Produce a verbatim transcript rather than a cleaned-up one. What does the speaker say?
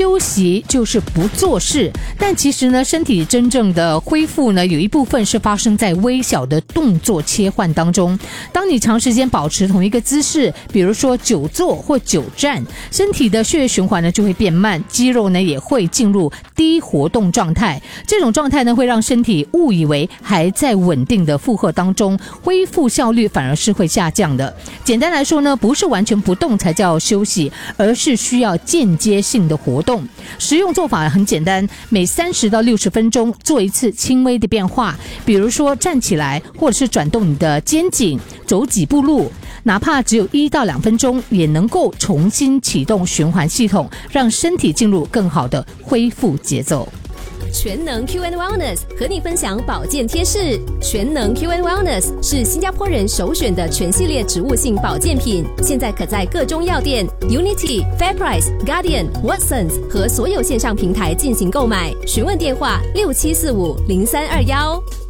休息就是不做事，但其实呢，身体真正的恢复呢，有一部分是发生在微小的动作切换当中。当你长时间保持同一个姿势，比如说久坐或久站，身体的血液循环呢就会变慢，肌肉呢也会进入低活动状态。这种状态呢会让身体误以为还在稳定的负荷当中，恢复效率反而是会下降的。简单来说呢，不是完全不动才叫休息，而是需要间接性的活动。实用做法很简单，每三十到六十分钟做一次轻微的变化，比如说站起来，或者是转动你的肩颈，走几步路，哪怕只有一到两分钟，也能够重新启动循环系统，让身体进入更好的恢复节奏。 全能 Q and Wellness 和你分享保健贴士。全能 Q and Wellness 是新加坡人首选的全系列植物性保健品，现在可在各中药店、Unity、FairPrice、Guardian、Watsons 和所有线上平台进行购买。询问电话六七四五零三二幺。